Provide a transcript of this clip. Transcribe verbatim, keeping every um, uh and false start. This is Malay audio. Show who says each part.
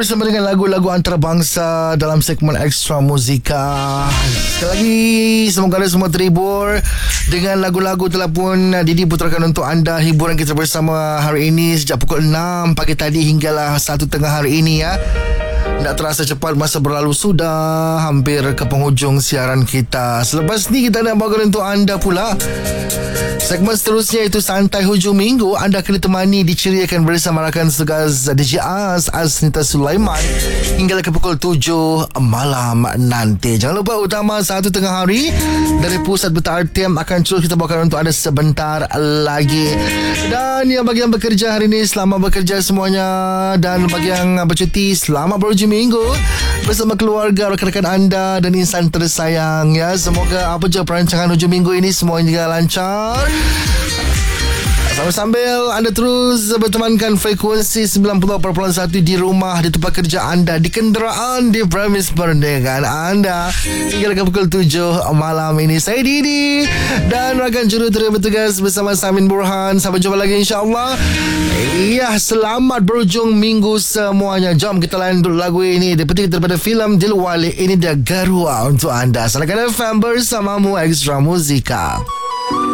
Speaker 1: Bersama dengan lagu-lagu antarabangsa dalam segmen Extra Muzika. Sekali lagi, semoga anda semua terhibur dengan lagu-lagu telah pun Didi putarkan untuk anda. Hiburan kita bersama hari ini sejak pukul enam pagi tadi hinggalah satu tengah hari ini ya. Tak terasa cepat masa berlalu, sudah hampir ke penghujung siaran kita. Selepas ni kita nak bawakan untuk anda pula segmen seterusnya, itu Santai Hujung Minggu. Anda akan ditemani, diceriakan bersama rakan segas D J Az, Aznita Sulaiman hingga ke pukul tujuh malam nanti. Jangan lupa utama satu tengah hari dari Pusat Berita R T M akan terus kita bawakan untuk anda sebentar lagi. Dan yang bagi yang bekerja hari ini, selamat bekerja semuanya. Dan bagi yang bercuti, selamat berhujung minggu bersama keluarga, rakan-rakan anda dan insan tersayang ya. Semoga apa je perancangan hujung minggu ini semuanya juga lancar. Sambil anda terus bertemankan frekuensi sembilan puluh perpuluhan satu di rumah, di tempat kerja anda, di kenderaan, di premis pernikahan anda hingga ke pukul tujuh malam ini. Saya Didi dan rakan jurutera bertugas bersama Samin Burhan. Sampai jumpa lagi insyaAllah. Ya, selamat berhujung minggu semuanya. Jom kita layan dulu lagu ini dipetik daripada filem Dilwale. Ini dia Garua untuk anda. Salakan F M bersamamu Extra Muzika.